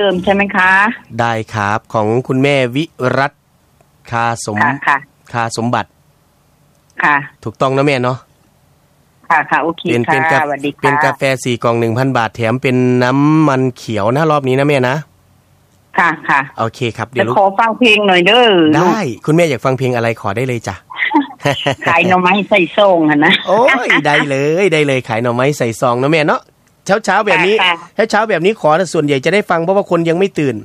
ดิมใช่ไหมคะได้ครับของคุณแม่วิรัตคาสมบัติค่ะถูกต้องนะแม่เนาะค่ะโอเคค่ะสวัสดีค่ะเป็นกาแฟ4 กล่อง 1,000 บาทแถมเป็นน้ำมันเขียวนะรอบนี้นะแม่นะค่ะโอเคครับเดี๋ยวขอฟังเพลงหน่อยเด้อได้คุณแม่อยากฟังเพลงอะไรขอได้เลยจ้ะขายหน่อไม้ใส่ซองอ่ะนะโอ้ยได้เลยขายหน่อไม้ใส่ซองนะแม่เนาะเช้าแบบนี้เช้าแบบนี้ขอส่วนใหญ่จะได้ฟังเพราะว่าคนยังไม่ตื่น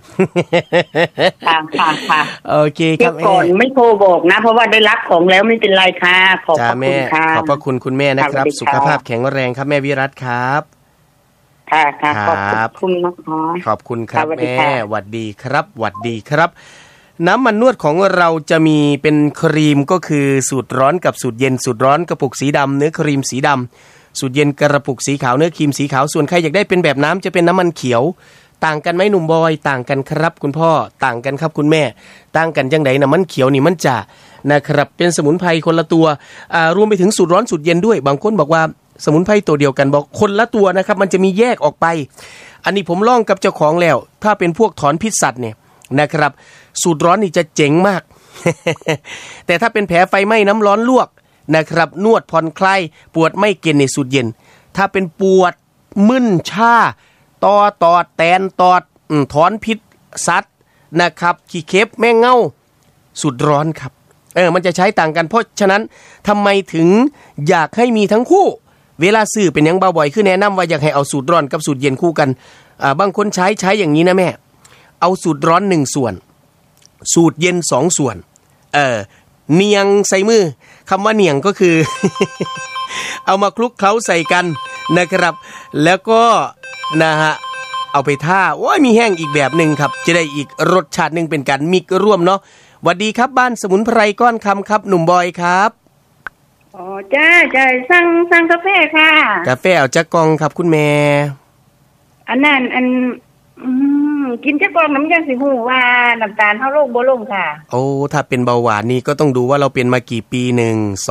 ค่ะโอเคครับก่อนไม่โทรบอกนะเพราะว่าได้รับของแล้วไม่เป็นไรค่ะขอบคุณค่ะขอบพระคุณคุณแม่นะครับสุขภาพแข็งแรงครับแม่วิรัตครับค่ะขอบคุณนะคะขอบคุณครับแม่หวัดดีครับน้ำมันนวดของเราจะมีเป็นครีมก็คือสูตรร้อนกับสูตรเย็นสูตรร้อนกระปุกสีดำเนื้อครีมสีดำสูตรเย็นกระปุกสีขาวเนื้อครีมสีขาวส่วนใครอยากได้เป็นแบบน้ำจะเป็นน้ำมันเขียวต่างกันไหมหนุ่มบอยต่างกันครับคุณพ่อต่างกันครับคุณแม่ต่างกันจังไดน้ำมันเขียวนี่มันจะนะครับเป็นสมุนไพรคนละตัวรวมไปถึงสูตรร้อนสูตรเย็นด้วยบางคนบอกว่าสมุนไพรตัวเดียวกันบอกคนละตัวนะครับมันจะมีแยกออกไปอันนี้ผมลองกับเจ้าของแล้วถ้าเป็นพวกถอนพิษสัตว์เนี่ยนะครับสูตรร้อนนี่จะเจ๋งมาก แต่ถ้าเป็นแผลไฟไหม้น้ำร้อนลวกนะครับนวดผ่อนคลายปวดไม่เกินในสูตรเย็นถ้าเป็นปวดมึนชาตอดแตนตอดถอนพิษสัตว์นะครับขี้เข็บแม่เง่าสูตรร้อนครับมันจะใช้ต่างกันเพราะฉะนั้นทำไมถึงอยากให้มีทั้งคู่เวลาซื้อเป็นยังบ่อยๆคือแนะนำว่าอยากให้เอาสูตรร้อนกับสูตรเย็นคู่กันบางคนใช้อย่างนี้นะแม่เอาสูตรร้อน1ส่วนสูตรเย็น2ส่วนเนียงใส่มือคำว่าเนียงก็คือ เอามาคลุกเคล้าใส่กันนะครับแล้วก็นะฮะเอาไปท่าโอ้ยมีแห้งอีกแบบนึงครับจะได้อีกรสชาตินึงเป็นการมิกร่วมเนาะสวัสดีครับบ้านสมุนไพรก้อนคำครับหนุ่มบอยครับอ๋อจ้าสั่งกาแฟค่ะกาแฟเอาจักกล่องครับคุณแม่อันนั้นกินจักกล่องน้ำยังสิหูว่าน้ำตาลเท่าโรคบ่ลงค่ะโอ้ถ้าเป็นเบาหวานนี่ก็ต้องดูว่าเราเป็นมากี่ปี1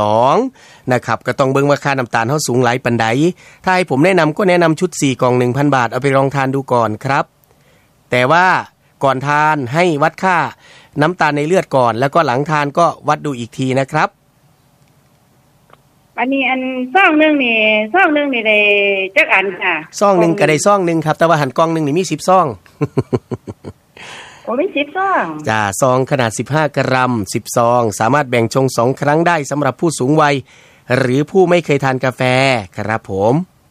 2นะครับก็ต้องเบิ่งว่าค่าน้ำตาลเท่าสูงหลายปานใดถ้าให้ผมแนะนำก็แนะนำชุด4 กล่อง 1,000 บาทเอาไปลองทานดูก่อนครับแต่ว่าก่อนทานให้วัดค่าน้ำตาลในเลือดก่อนแล้วก็หลังทานก็วัดดูอีกทีนะครับอันนี้ซองนึงนี่ได้จักอันค่ะซองนึงก็ได้ซองนึงครับแต่ว่าหั่นกล่องนึงนี่มี10ซองโอ้มี10ซองจ้าซองขนาด15 กรัม10ซองสามารถแบ่งชง2ครั้งได้สำหรับผู้สูงวัยหรือผู้ไม่เคยทานกาแฟครับผม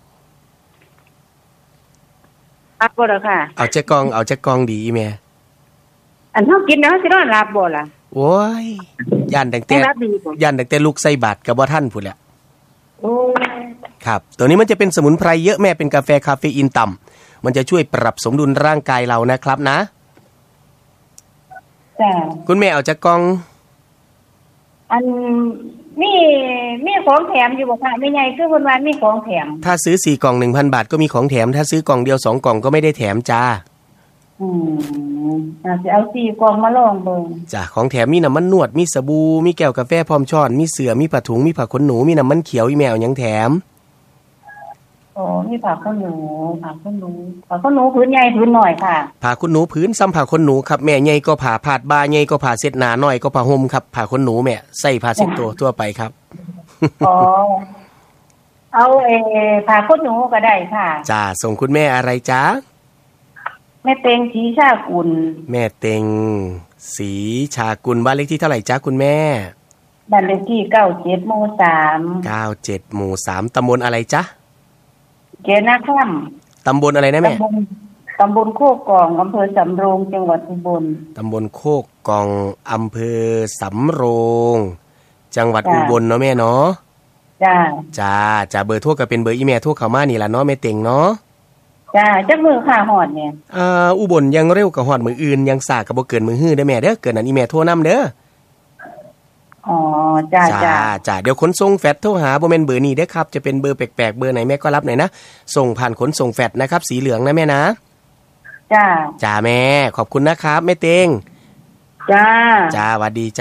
รับบ่ล่ะค่ะเอาจักกล่องดีแม่อันเฮากินแล้วสินอนหลับบ่ล่ะโอ้ยย่านตั้งแต่ลูกใส่บาตรก็บ่ทันพุ่นแหละโอ้ครับตัวนี้มันจะเป็นสมุนไพรเยอะแม่เป็นกาแฟคาเฟอีนต่ำมันจะช่วยปรับสมดุลร่างกายเรานะครับนะจ้ะคุณแม่เอาจักกล่องมีของแถมอยู่บ่ค่ะไม่ใหญ่คือเพิ่นว่ามีของแถมถ้าซื้อ4 กล่อง 1,000 บาทก็มีของแถมถ้าซื้อกล่องเดียว2 กล่องก็ไม่ได้แถมจ้าจะเอา4 กล่องมาลองเบิ่งจ้ะของแถมมีน้ำมันนวดมีสบู่มีแก้วกาแฟพร้อมช้อนมีเสื่อมีผ้าถุงมีผ้าขนหนูมีน้ำมันเขียวอีแมวหยังแถมอ๋อมีผ้าขนหนูพื้นใหญ่พื้นน้อยค่ะผ้าขนหนูพื้นซ้ำผ้าขนหนูครับแม่ใหญ่ก็ผ้าพาดบ่าใหญ่ก็ผ้าเช็ดหน้าน้อยก็ผ้าห่มครับผ้าขนหนูแม่ใส่ผ้าเช็ดตัวทั่วไปครับอ๋อเอาผ้าขนหนูก็ได้ค่ะจ้าส่งคุณแม่อะไรจ๊ะแม่เต็งศรีชากุลแม่เต็งศรีชากุลบ้านเลขที่เท่าไหร่จ๊ะคุณแม่บ้านเลขที่97 หมู่ 3 97 หมู่ 3ตำบลอะไรจ๊ะแกนาค่ำตำบลอะไรนะแม่ตำบลโคกกองอำเภอสำโรงจังหวัดอุบลตำบลโคกกองอำเภอสำโรงจังหวัดอุบลเนาะแม่เนาะจ้าเบอร์โทรก็เป็นเบอร์อีเมลโทรเข้ามานี่ล่ะเนาะแม่เต็งเนาะจ้าจักมือค่ะฮอดเนี่ยอุบลยังเร็วกว่าฮอดมื้ออื่นยังสาก็บ่เกินมื้อฮื้อเด้อแม่เด้อเกินนั้นอีเมลโทรนำเด้ออ๋อจ้าเดี๋ยวขนส่งแฟตโทรหาบ่แม่นเบอร์นี้เด้อครับจะเป็นเบอร์แปลกๆเบอร์ไหนแม่ก็รับหน่อยนะส่งผ่านขนส่งแฟตนะครับสีเหลืองนะแม่นะจ้าแม่ขอบคุณนะครับแม่เต็งจ้าสวัสดี